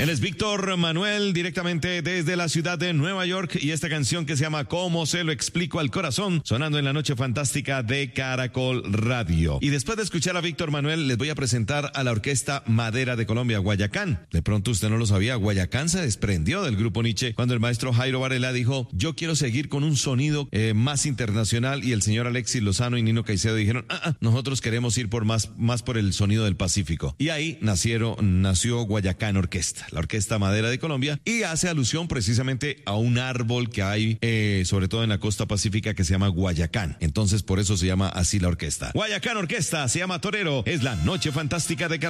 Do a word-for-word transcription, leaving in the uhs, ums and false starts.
Él es Víctor Manuel, directamente desde la ciudad de Nueva York, y esta canción que se llama ¿Cómo se lo explico al corazón?, sonando en la noche fantástica de Caracol Radio. Y después de escuchar a Víctor Manuel, les voy a presentar a la Orquesta Madera de Colombia, Guayacán. De pronto usted no lo sabía, Guayacán se desprendió del grupo Nietzsche cuando el maestro Jairo Varela dijo: yo quiero seguir con un sonido eh, más internacional, y el señor Alexis Lozano y Nino Caicedo dijeron: ah, ah, nosotros queremos ir por más, más por el sonido del Pacífico. Y ahí nacieron, nació Guayacán Orquesta, la Orquesta Madera de Colombia, y hace alusión precisamente a un árbol que hay, eh, sobre todo en la costa pacífica, que se llama Guayacán. Entonces por eso se llama así la orquesta. Guayacán Orquesta, se llama Torero, es la noche fantástica de Caracol.